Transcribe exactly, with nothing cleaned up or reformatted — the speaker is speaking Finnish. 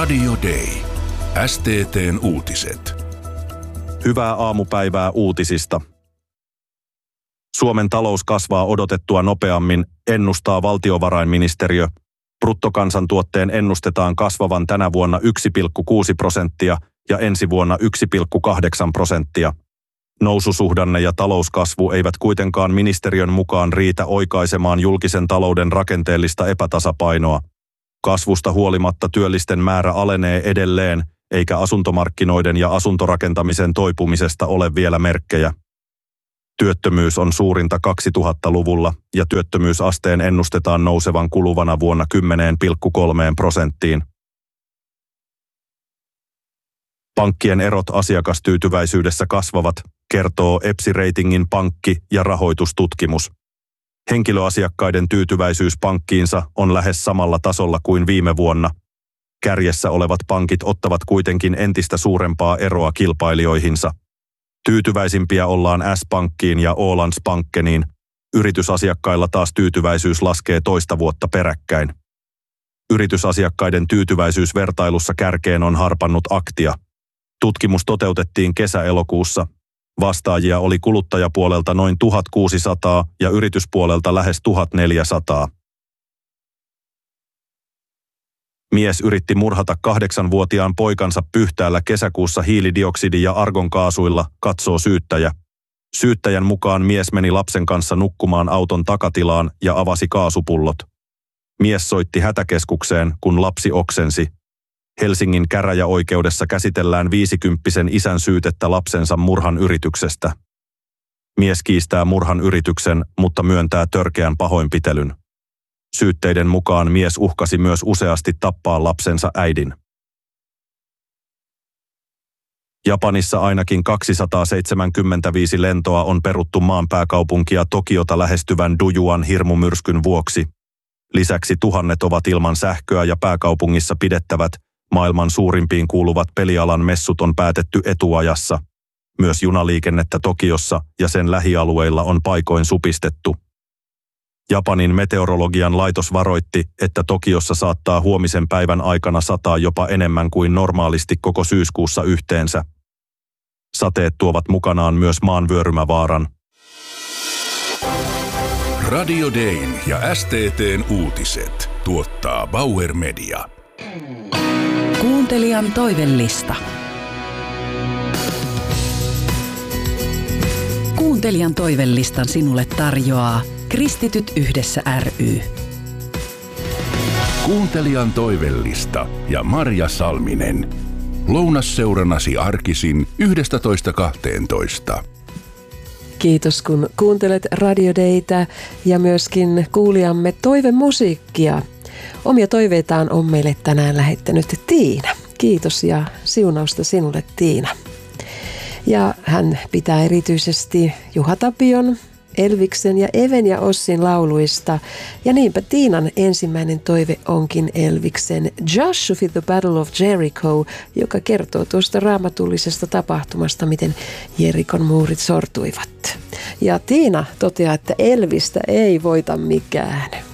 Radio Day. S T T:n uutiset. Hyvää aamupäivää uutisista. Suomen talous kasvaa odotettua nopeammin, ennustaa valtiovarainministeriö. Bruttokansantuotteen ennustetaan kasvavan tänä vuonna yksi pilkku kuusi prosenttia ja ensi vuonna yksi pilkku kahdeksan prosenttia. Noususuhdanne ja talouskasvu eivät kuitenkaan ministeriön mukaan riitä oikaisemaan julkisen talouden rakenteellista epätasapainoa. Kasvusta huolimatta työllisten määrä alenee edelleen, eikä asuntomarkkinoiden ja asuntorakentamisen toipumisesta ole vielä merkkejä. Työttömyys on suurinta kaksituhattaluvulla ja työttömyysasteen ennustetaan nousevan kuluvana vuonna kymmenen pilkku kolme prosenttiin. Pankkien erot asiakastyytyväisyydessä kasvavat, kertoo EPSI-reitingin pankki- ja rahoitustutkimus. Henkilöasiakkaiden tyytyväisyys pankkiinsa on lähes samalla tasolla kuin viime vuonna. Kärjessä olevat pankit ottavat kuitenkin entistä suurempaa eroa kilpailijoihinsa. Tyytyväisimpiä ollaan S-pankkiin ja Ålandsbankeniin. Yritysasiakkailla taas tyytyväisyys laskee toista vuotta peräkkäin. Yritysasiakkaiden tyytyväisyysvertailussa kärkeen on harpannut Aktia. Tutkimus toteutettiin kesä-elokuussa. Vastaajia oli kuluttajapuolelta noin tuhatkuusisataa ja yrityspuolelta lähes tuhatneljäsataa. Mies yritti murhata kahdeksanvuotiaan poikansa Pyhtäällä kesäkuussa hiilidioksidi- ja argonkaasuilla, katsoo syyttäjä. Syyttäjän mukaan mies meni lapsen kanssa nukkumaan auton takatilaan ja avasi kaasupullot. Mies soitti hätäkeskukseen, kun lapsi oksensi. Helsingin käräjäoikeudessa käsitellään viisikymppisen isän syytettä lapsensa murhan yrityksestä. Mies kiistää murhan yrityksen, mutta myöntää törkeän pahoinpitelyn. Syytteiden mukaan mies uhkasi myös useasti tappaa lapsensa äidin. Japanissa ainakin kaksisataaseitsemänkymmentäviisi lentoa on peruttu maan pääkaupunkia Tokiota lähestyvän Dujuan hirmumyrskyn vuoksi. Lisäksi tuhannet ovat ilman sähköä ja pääkaupungissa pidettävät, maailman suurimpiin kuuluvat pelialan messut on päätetty etuajassa. Myös junaliikennettä Tokiossa ja sen lähialueilla on paikoin supistettu. Japanin meteorologian laitos varoitti, että Tokiossa saattaa huomisen päivän aikana sataa jopa enemmän kuin normaalisti koko syyskuussa yhteensä. Sateet tuovat mukanaan myös maanvyörymävaaran. Radio Dayn ja S T T:n uutiset tuottaa Bauer Media. Kuuntelijan toivellista. Kuuntelijan toivellistan sinulle tarjoaa Kristityt yhdessä ry. Kuuntelijan toivellista ja Marja Salminen. Lounasseurannasi arkisin yhdestätoista kahteentoista. Kiitos kun kuuntelet Radio Daytä ja myöskin kuulijamme toivemusiikkia. Omia toiveitaan on meille tänään lähettänyt Tiina. Kiitos ja siunausta sinulle, Tiina. Ja hän pitää erityisesti Juha Tapion, Elviksen ja Even ja Ossin lauluista. Ja niinpä Tiinan ensimmäinen toive onkin Elviksen Joshua with the Battle of Jericho, joka kertoo tuosta raamatullisesta tapahtumasta, miten Jerikon muurit sortuivat. Ja Tiina toteaa, että Elvistä ei voita mikään.